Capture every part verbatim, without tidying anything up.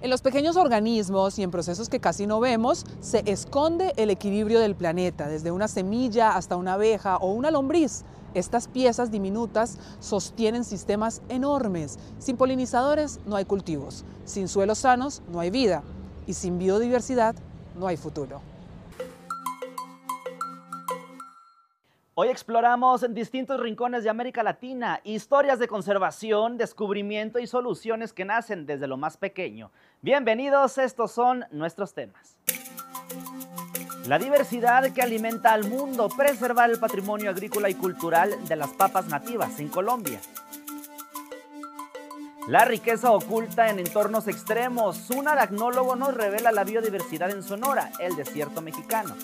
En los pequeños organismos y en procesos que casi no vemos, se esconde el equilibrio del planeta, desde una semilla hasta una abeja o una lombriz. Estas piezas diminutas sostienen sistemas enormes. Sin polinizadores no hay cultivos, sin suelos sanos no hay vida y sin biodiversidad no hay futuro. Hoy exploramos en distintos rincones de América Latina historias de conservación, descubrimiento y soluciones que nacen desde lo más pequeño. Bienvenidos, estos son nuestros temas. La diversidad que alimenta al mundo, preservar el patrimonio agrícola y cultural de las papas nativas en Colombia. La riqueza oculta en entornos extremos. Un aracnólogo nos revela la biodiversidad en Sonora, el desierto mexicano.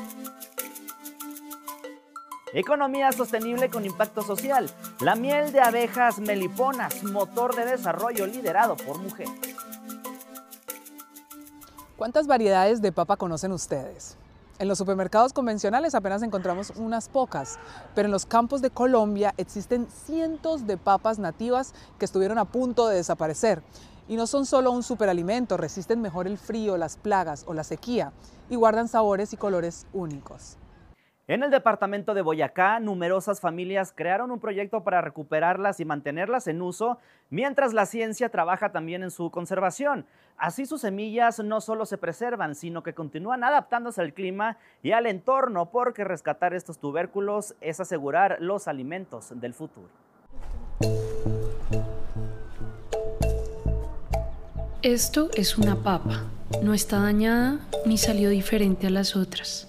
Economía sostenible con impacto social. La miel de abejas meliponas, motor de desarrollo liderado por mujeres. ¿Cuántas variedades de papa conocen ustedes? En los supermercados convencionales apenas encontramos unas pocas, pero en los campos de Colombia existen cientos de papas nativas que estuvieron a punto de desaparecer. Y no son solo un superalimento, resisten mejor el frío, las plagas o la sequía y guardan sabores y colores únicos. En el departamento de Boyacá, numerosas familias crearon un proyecto para recuperarlas y mantenerlas en uso, mientras la ciencia trabaja también en su conservación. Así sus semillas no solo se preservan, sino que continúan adaptándose al clima y al entorno, porque rescatar estos tubérculos es asegurar los alimentos del futuro. Esto es una papa. No está dañada ni salió diferente a las otras.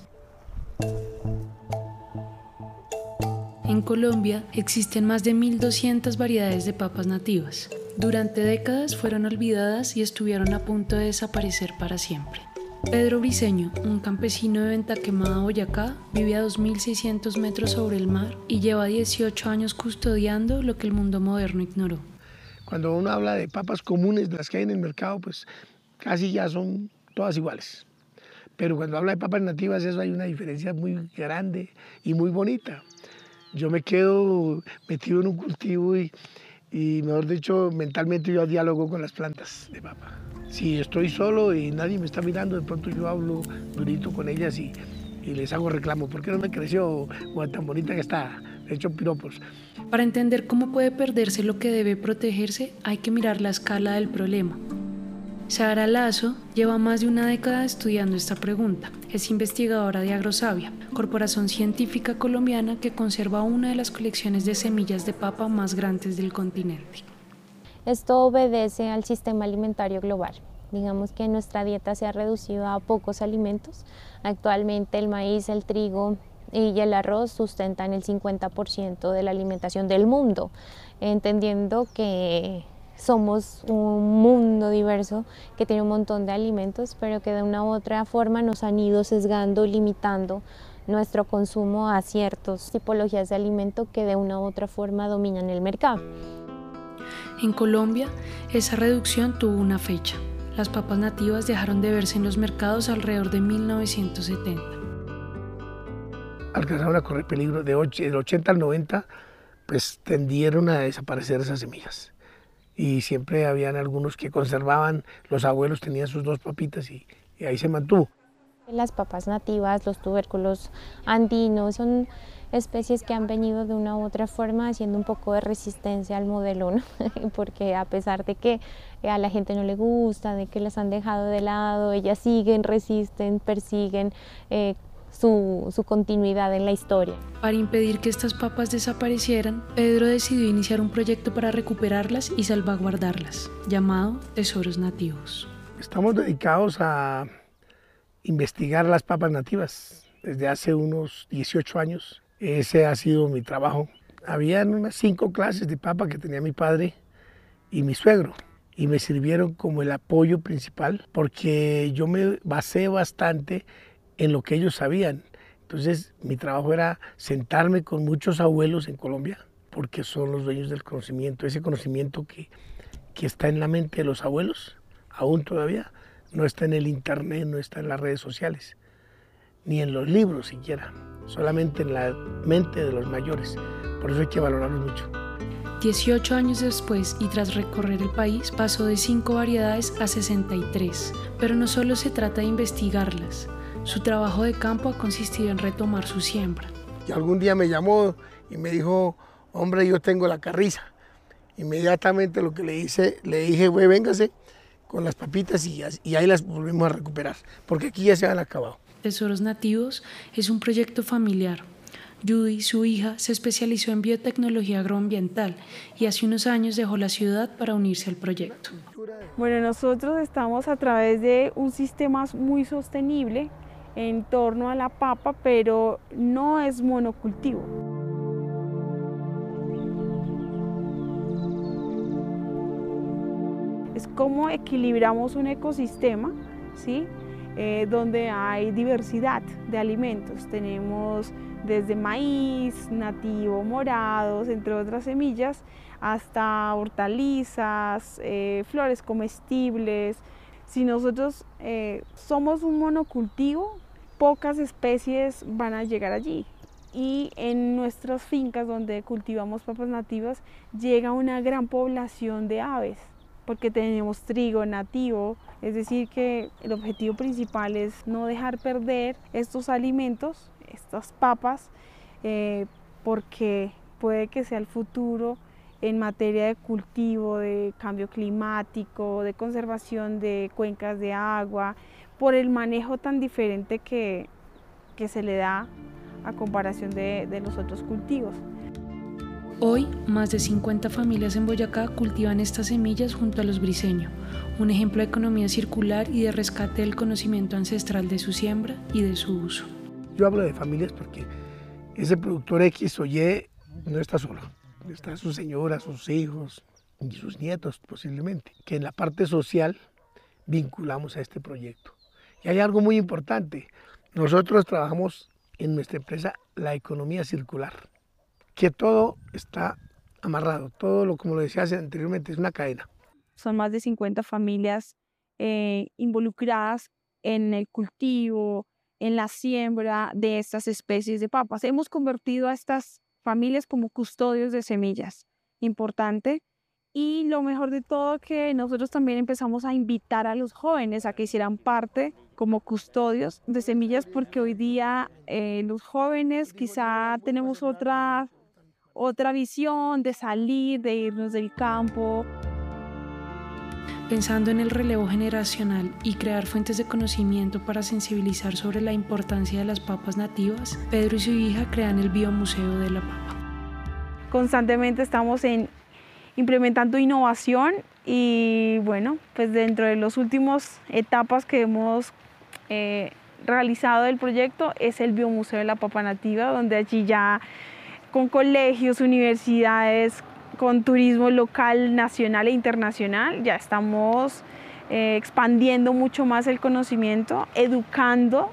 En Colombia existen más de mil doscientas variedades de papas nativas. Durante décadas fueron olvidadas y estuvieron a punto de desaparecer para siempre. Pedro Briceño, un campesino de Ventaquemada, Boyacá, vive a dos mil seiscientos metros sobre el mar y lleva dieciocho años custodiando lo que el mundo moderno ignoró. Cuando uno habla de papas comunes, de las que hay en el mercado, pues casi ya son todas iguales. Pero cuando habla de papas nativas, eso hay una diferencia muy grande y muy bonita. Yo me quedo metido en un cultivo y, y, mejor dicho, mentalmente yo dialogo con las plantas de papa. Si estoy solo y nadie me está mirando, de pronto yo hablo durito con ellas y, y les hago reclamo. ¿Por qué no me creció o tan bonita que está? Le echo piropos. Para entender cómo puede perderse lo que debe protegerse, hay que mirar la escala del problema. Sara Lazo lleva más de una década estudiando esta pregunta. Es investigadora de Agrosavia, corporación científica colombiana que conserva una de las colecciones de semillas de papa más grandes del continente. Esto obedece al sistema alimentario global. Digamos que nuestra dieta se ha reducido a pocos alimentos. Actualmente el maíz, el trigo y el arroz sustentan el cincuenta por ciento de la alimentación del mundo, entendiendo que somos un mundo diverso que tiene un montón de alimentos, pero que de una u otra forma nos han ido sesgando, limitando nuestro consumo a ciertas tipologías de alimento que de una u otra forma dominan el mercado. En Colombia, esa reducción tuvo una fecha. Las papas nativas dejaron de verse en los mercados alrededor de mil novecientos setenta. Alcanzaron a correr peligro de del ochenta al noventa, pues tendieron a desaparecer esas semillas. Y siempre habían algunos que conservaban, los abuelos tenían sus dos papitas y, y ahí se mantuvo. Las papas nativas, los tubérculos andinos, son especies que han venido de una u otra forma haciendo un poco de resistencia al modelo, ¿no? Porque a pesar de que a la gente no le gusta, de que las han dejado de lado, ellas siguen, resisten, persiguen eh, Su, su continuidad en la historia. Para impedir que estas papas desaparecieran, Pedro decidió iniciar un proyecto para recuperarlas y salvaguardarlas, llamado Tesoros Nativos. Estamos dedicados a investigar las papas nativas desde hace unos dieciocho años. Ese ha sido mi trabajo. Habían unas cinco clases de papa que tenía mi padre y mi suegro, y me sirvieron como el apoyo principal porque yo me basé bastante en lo que ellos sabían. Entonces mi trabajo era sentarme con muchos abuelos en Colombia, porque son los dueños del conocimiento, ese conocimiento que, que está en la mente de los abuelos, aún todavía, no está en el internet, no está en las redes sociales, ni en los libros siquiera, solamente en la mente de los mayores. Por eso hay que valorarlos mucho. dieciocho años después y tras recorrer el país, pasó de cinco variedades a sesenta y tres. Pero no solo se trata de investigarlas, su trabajo de campo ha consistido en retomar su siembra. Y algún día me llamó y me dijo, hombre, yo tengo la carriza. Inmediatamente lo que le hice, le dije, güey, véngase con las papitas y, y ahí las volvemos a recuperar, porque aquí ya se han acabado. Tesoros Nativos es un proyecto familiar. Judy, su hija, se especializó en biotecnología agroambiental y hace unos años dejó la ciudad para unirse al proyecto. Bueno, nosotros estamos a través de un sistema muy sostenible en torno a la papa, pero no es monocultivo. Es como equilibramos un ecosistema, ¿sí? Eh, donde hay diversidad de alimentos. Tenemos desde maíz, nativo, morados, entre otras semillas, hasta hortalizas, eh, flores comestibles. Si nosotros eh, somos un monocultivo, pocas especies van a llegar allí. Y en nuestras fincas donde cultivamos papas nativas llega una gran población de aves, porque tenemos trigo nativo, es decir que el objetivo principal es no dejar perder estos alimentos, estas papas, eh, porque puede que sea el futuro en materia de cultivo, de cambio climático, de conservación de cuencas de agua, por el manejo tan diferente que, que se le da a comparación de, de los otros cultivos. Hoy, más de cincuenta familias en Boyacá cultivan estas semillas junto a los briceños, un ejemplo de economía circular y de rescate del conocimiento ancestral de su siembra y de su uso. Yo hablo de familias porque ese productor X o Y no está solo, está su señora, sus hijos y sus nietos posiblemente, que en la parte social vinculamos a este proyecto. Y hay algo muy importante, nosotros trabajamos en nuestra empresa la economía circular, que todo está amarrado, todo lo, como lo decía anteriormente, es una cadena. Son más de cincuenta familias eh, involucradas en el cultivo, en la siembra de estas especies de papas. Hemos convertido a estas familias como custodios de semillas, importante. Y lo mejor de todo, que nosotros también empezamos a invitar a los jóvenes a que hicieran parte como custodios de semillas, porque hoy día eh, los jóvenes quizá tenemos otra, otra visión de salir, de irnos del campo. Pensando en el relevo generacional y crear fuentes de conocimiento para sensibilizar sobre la importancia de las papas nativas, Pedro y su hija crean el Biomuseo de la Papa. Constantemente estamos en implementando innovación y bueno, pues dentro de las últimas etapas que hemos eh, realizado del proyecto es el Biomuseo de la Papa Nativa, donde allí ya con colegios, universidades, con turismo local, nacional e internacional, ya estamos eh, expandiendo mucho más el conocimiento, educando